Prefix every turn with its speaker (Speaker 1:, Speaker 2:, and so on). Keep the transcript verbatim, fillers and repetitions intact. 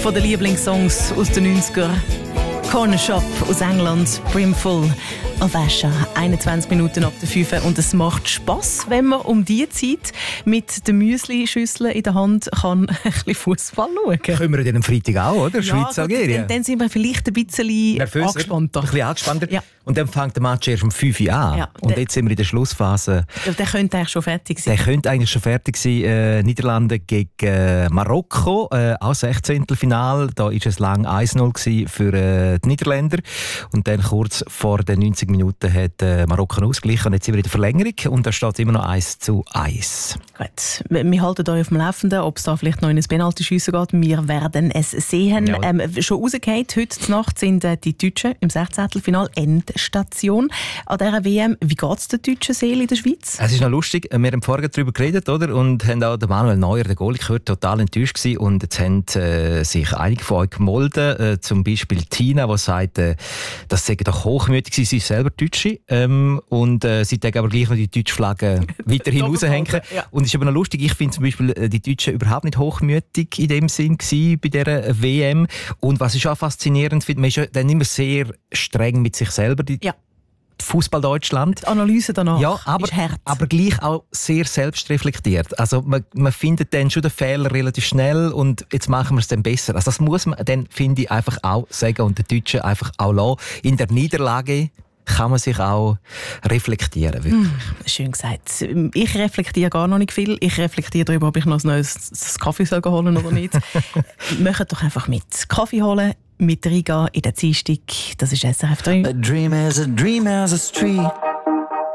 Speaker 1: von den Lieblingssongs aus den neunziger. Corner Shop aus England, Brimful of Asher. einundzwanzig Minuten ab der fünf und es macht Spass, wenn man um diese Zeit mit der Müsli-Schüssel in der Hand kann ein bisschen Fußball schauen kann.
Speaker 2: Können wir dann am Freitag auch, oder?
Speaker 1: Ja,
Speaker 2: Schweiz-Algerien.
Speaker 1: Dann, dann sind wir vielleicht ein bisschen
Speaker 2: nervös,
Speaker 1: angespannter.
Speaker 2: Ein bisschen angespannter.
Speaker 1: Ja.
Speaker 2: Und dann fängt der Match erst um fünf Uhr an.
Speaker 1: Ja,
Speaker 2: und jetzt sind wir in der Schlussphase.
Speaker 1: Der könnte eigentlich schon fertig sein.
Speaker 2: Der könnte eigentlich schon fertig sein. Äh, Niederlande gegen äh, Marokko, äh, auch Sechzehntelfinal. Da war es lang eins null für äh, die Niederländer. Und dann kurz vor den neunzig Minuten hat äh, Marokko ausgeglichen. Und jetzt sind wir in der Verlängerung und da steht es immer noch eins zu eins.
Speaker 1: Gut, wir halten euch auf dem Laufenden, ob es da vielleicht noch in ein Penalty-Schiessen geht. Wir werden es sehen. Ja. Ähm, schon rausgehauen, heute Nacht sind äh, die Deutschen im Sechzehntelfinal Endstation an dieser W M. Wie geht es der deutschen Seele in der Schweiz?
Speaker 2: Es ist noch lustig, wir haben vorher darüber geredet, oder? Und haben auch den Manuel Neuer, den Goalie, gehört, total enttäuscht gewesen. Und jetzt haben äh, sich einige von euch gemolden, äh, zum Beispiel Tina, die sagt, äh, dass sie doch hochmütig sind, sie ist selber Deutsche. Ähm, und äh, sie aber gleich noch die deutsche Flagge weiterhin raushängen. Ja. Und es ist aber noch lustig, ich finde zum Beispiel die Deutschen überhaupt nicht hochmütig in dem Sinn gewesen bei dieser W M. Und was ich auch faszinierend finde, man ist ja dann immer sehr streng mit sich selber. Die
Speaker 1: ja.
Speaker 2: Fußball Deutschland.
Speaker 1: Die Analyse danach
Speaker 2: ja, aber,
Speaker 1: ist hart.
Speaker 2: aber gleich auch sehr selbstreflektiert. Also man, man findet dann schon den Fehler relativ schnell und jetzt machen wir es dann besser. Also das muss man dann, finde ich, einfach auch sagen und den Deutschen einfach auch lassen. In der Niederlage kann man sich auch reflektieren. Wirklich.
Speaker 1: Mm, schön gesagt. Ich reflektiere gar noch nicht viel. Ich reflektiere darüber, ob ich noch ein neues Kaffee holen soll oder nicht. Macht doch einfach mit. Kaffee holen, mit reingehen in den Dienstag. Das ist S R F drei.
Speaker 3: A dream is a dream as a street.